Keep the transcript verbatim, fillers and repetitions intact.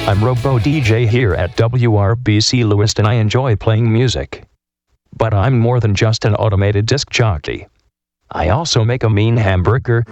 I'm Robo D J here at W R B C Lewiston. I enjoy playing music. But I'm more than just an automated disc jockey. I also make a mean hamburger,